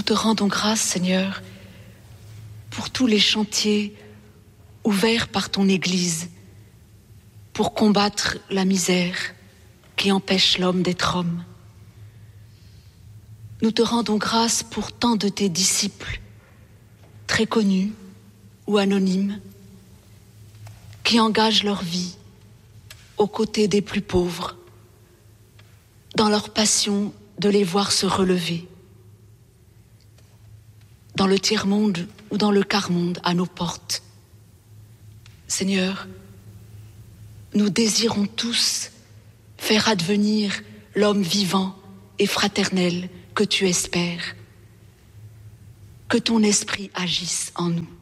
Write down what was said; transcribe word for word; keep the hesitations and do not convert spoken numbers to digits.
Nous te rendons grâce, Seigneur, pour tous les chantiers ouverts par ton Église pour combattre la misère qui empêche l'homme d'être homme. Nous te rendons grâce pour tant de tes disciples, très connus ou anonymes, qui engagent leur vie aux côtés des plus pauvres, dans leur passion de les voir se relever, dans le tiers-monde ou dans le quart-monde à nos portes. Seigneur, nous désirons tous faire advenir l'homme vivant et fraternel que tu espères. Que ton esprit agisse en nous.